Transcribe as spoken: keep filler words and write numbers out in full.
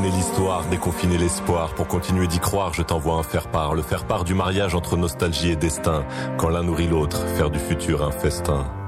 Décliner l'histoire, déconfiner l'espoir. Pour continuer d'y croire, je t'envoie un faire-part. Le faire-part du mariage entre nostalgie et destin. Quand l'un nourrit l'autre, faire du futur un festin.